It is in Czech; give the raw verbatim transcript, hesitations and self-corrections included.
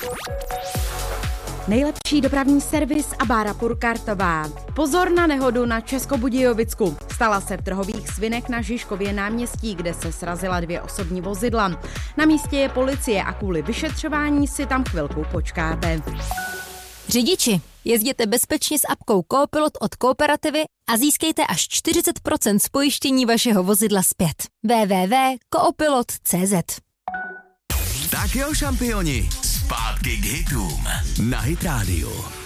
Nejlepší dopravní servis a Bára Purkartová. Pozor na nehodu na Českobudějovicku. Stala se v Trhových Svinech na Žižkově náměstí, kde se srazila dvě osobní vozidla. Na místě je policie a kvůli vyšetřování si tam chvilku počkáte. Řidiči, jezděte bezpečně s apkou Coopilot od Kooperativy a získejte až čtyřicet procent z pojištění vašeho vozidla zpět. w w w tečka coopilot tečka c z Tak jo, šampioni, zpátky k hitům na Hit Radio.